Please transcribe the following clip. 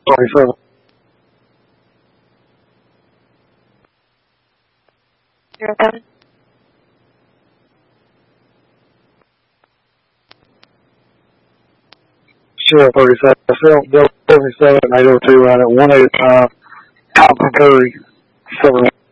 37. You're done. Sure, 37. 77, 802 out at 185. Thompson Curry, 7